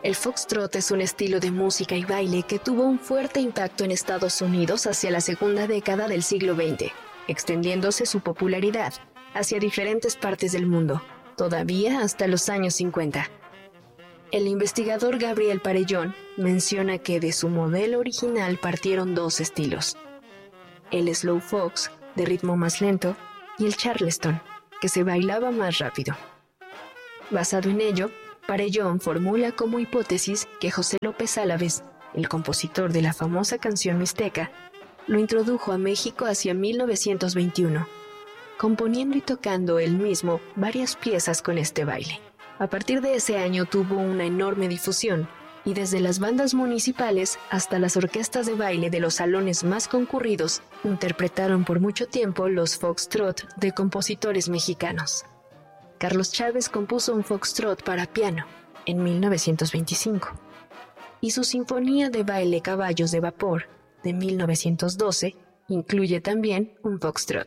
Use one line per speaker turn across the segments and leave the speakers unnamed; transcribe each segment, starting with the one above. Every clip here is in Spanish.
El foxtrot es un estilo de música y baile que tuvo un fuerte impacto en Estados Unidos hacia la segunda década del siglo XX, extendiéndose su popularidad hacia diferentes partes del mundo, todavía hasta los años 50. El investigador Gabriel Parellón menciona que de su modelo original partieron dos estilos: el slow fox, de ritmo más lento, y el charleston, que se bailaba más rápido. Basado en ello, Parellón formula como hipótesis que José López Álaves, el compositor de la famosa canción mixteca, lo introdujo a México hacia 1921, componiendo y tocando él mismo varias piezas con este baile. A partir de ese año tuvo una enorme difusión, y desde las bandas municipales hasta las orquestas de baile de los salones más concurridos interpretaron por mucho tiempo los foxtrot de compositores mexicanos. Carlos Chávez compuso un foxtrot para piano en 1925, y su Sinfonía de Baile Caballos de Vapor de 1912 incluye también un foxtrot.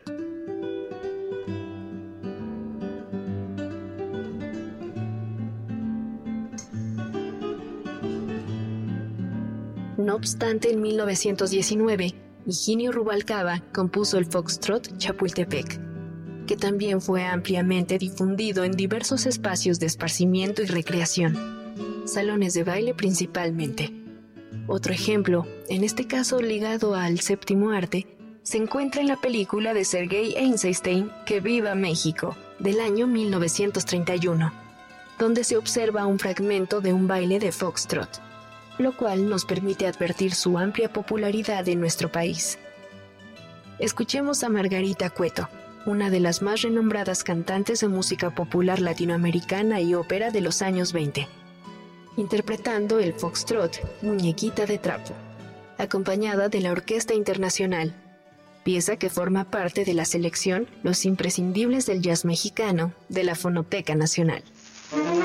No obstante, en 1919, Higinio Rubalcaba compuso el foxtrot Chapultepec, que también fue ampliamente difundido en diversos espacios de esparcimiento y recreación, salones de baile principalmente. Otro ejemplo, en este caso ligado al séptimo arte, se encuentra en la película de Sergei Eisenstein, Que viva México, del año 1931, donde se observa un fragmento de un baile de foxtrot, lo cual nos permite advertir su amplia popularidad en nuestro país. Escuchemos a Margarita Cueto, una de las más renombradas cantantes de música popular latinoamericana y ópera de los años 20, interpretando el foxtrot Muñequita de Trapo, acompañada de la Orquesta Internacional, pieza que forma parte de la selección Los Imprescindibles del Jazz Mexicano de la Fonoteca Nacional.